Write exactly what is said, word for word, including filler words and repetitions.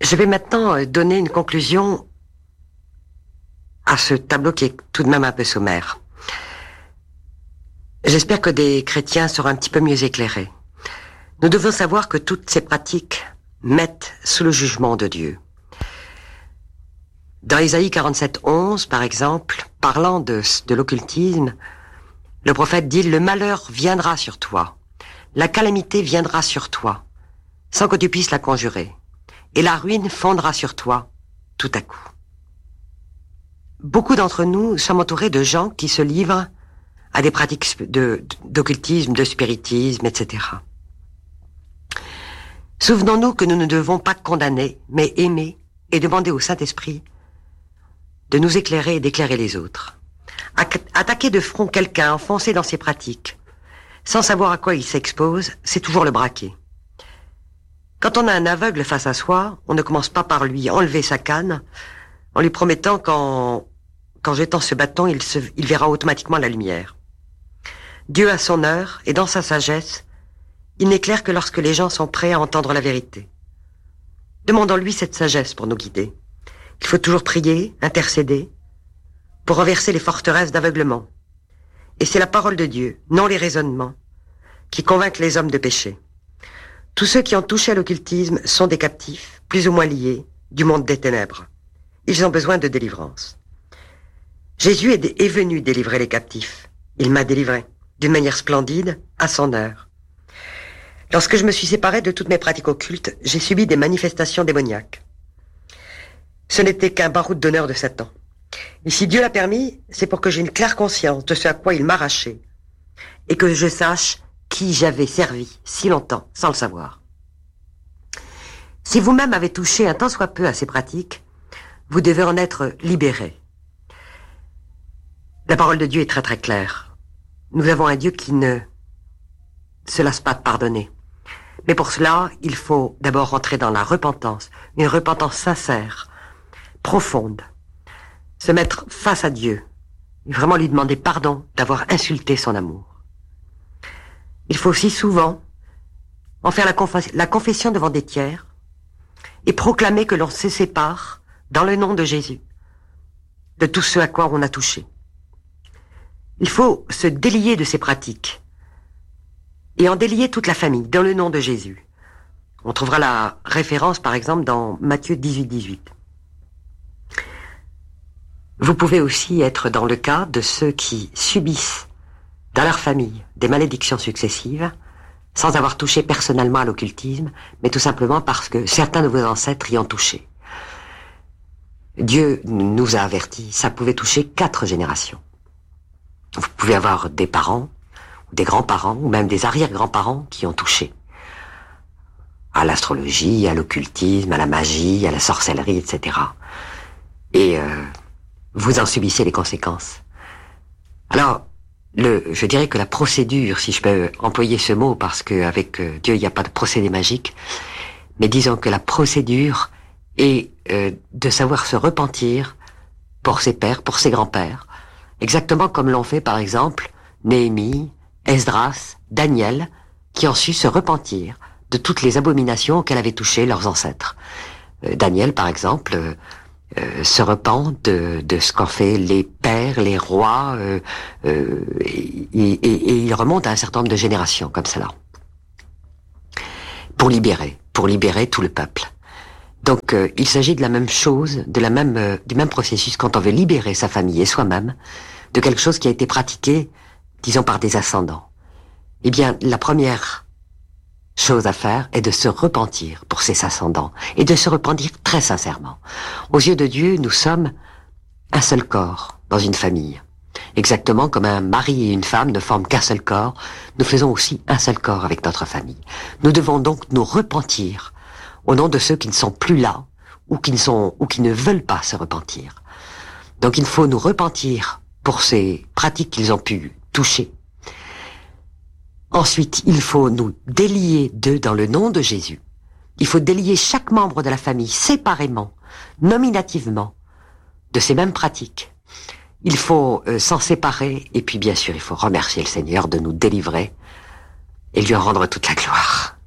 Je vais maintenant donner une conclusion à ce tableau qui est tout de même un peu sommaire. J'espère que des chrétiens seront un petit peu mieux éclairés. Nous devons savoir que toutes ces pratiques mettent sous le jugement de Dieu. Dans Ésaïe quarante-sept, onze, par exemple, parlant de, de l'occultisme, le prophète dit « Le malheur viendra sur toi, la calamité viendra sur toi, sans que tu puisses la conjurer, et la ruine fondra sur toi tout à coup. » Beaucoup d'entre nous sommes entourés de gens qui se livrent à des pratiques de, d'occultisme, de spiritisme, et cetera. Souvenons-nous que nous ne devons pas condamner, mais aimer et demander au Saint-Esprit de nous éclairer et d'éclairer les autres. Attaquer de front quelqu'un enfoncé dans ses pratiques, sans savoir à quoi il s'expose, c'est toujours le braquer. Quand on a un aveugle face à soi, on ne commence pas par lui enlever sa canne, en lui promettant qu'en, qu'en jetant ce bâton, il, se, il verra automatiquement la lumière. Dieu a son heure, et dans sa sagesse, il n'éclaire que lorsque les gens sont prêts à entendre la vérité. Demandons-lui cette sagesse pour nous guider. Il faut toujours prier, intercéder, pour renverser les forteresses d'aveuglement. Et c'est la parole de Dieu, non les raisonnements, qui convainquent les hommes de péché. Tous ceux qui ont touché à l'occultisme sont des captifs, plus ou moins liés, du monde des ténèbres. Ils ont besoin de délivrance. Jésus est, est venu délivrer les captifs. Il m'a délivré, d'une manière splendide, à son heure. Lorsque je me suis séparé de toutes mes pratiques occultes, j'ai subi des manifestations démoniaques. Ce n'était qu'un baroud d'honneur de Satan. Et si Dieu l'a permis, c'est pour que j'ai une claire conscience de ce à quoi il m'a arraché, et que je sache qui j'avais servi si longtemps sans le savoir. Si vous-même avez touché un tant soit peu à ces pratiques, vous devez en être libéré. La parole de Dieu est très très claire. Nous avons un Dieu qui ne se lasse pas de pardonner. Mais pour cela, il faut d'abord rentrer dans la repentance, une repentance sincère, profonde, se mettre face à Dieu et vraiment lui demander pardon d'avoir insulté son amour. Il faut aussi souvent en faire la, conf- la confession devant des tiers et proclamer que l'on se sépare dans le nom de Jésus de tout ce à quoi on a touché. Il faut se délier de ces pratiques et en délier toute la famille dans le nom de Jésus. On trouvera la référence par exemple dans Matthieu dix-huit, dix-huit. Vous pouvez aussi être dans le cas de ceux qui subissent dans leur famille des malédictions successives sans avoir touché personnellement à l'occultisme, mais tout simplement parce que certains de vos ancêtres y ont touché. Dieu nous a avertis, ça pouvait toucher quatre générations. Vous pouvez avoir des parents, ou des grands-parents, ou même des arrière-grands-parents qui ont touché à l'astrologie, à l'occultisme, à la magie, à la sorcellerie, et cetera. Et euh, vous en subissez les conséquences. Alors, le, je dirais que la procédure, si je peux employer ce mot, parce qu'avec euh, Dieu, il n'y a pas de procédé magique, mais disons que la procédure est euh, de savoir se repentir pour ses pères, pour ses grands-pères, exactement comme l'ont fait, par exemple, Néhémie, Esdras, Daniel, qui ont su se repentir de toutes les abominations auxquelles avaient touché leurs ancêtres. Euh, Daniel, par exemple, euh, euh, se repent de, de ce qu'ont fait les pères, les rois, euh, euh, et, et, et il remonte à un certain nombre de générations comme cela. Pour libérer, pour libérer tout le peuple. Donc, euh, il s'agit de la même chose, de la même, euh, du même processus quand on veut libérer sa famille et soi-même de quelque chose qui a été pratiqué, disons, par des ascendants. Eh bien, la première chose à faire est de se repentir pour ces ascendants et de se repentir très sincèrement. Aux yeux de Dieu, nous sommes un seul corps dans une famille. Exactement comme un mari et une femme ne forment qu'un seul corps, nous faisons aussi un seul corps avec notre famille. Nous devons donc nous repentir au nom de ceux qui ne sont plus là ou qui ne sont ou qui ne veulent pas se repentir. Donc il faut nous repentir pour ces pratiques qu'ils ont pu toucher. Ensuite, il faut nous délier d'eux dans le nom de Jésus. Il faut délier chaque membre de la famille séparément, nominativement, de ces mêmes pratiques. Il faut euh, s'en séparer et puis bien sûr il faut remercier le Seigneur de nous délivrer et lui en rendre toute la gloire.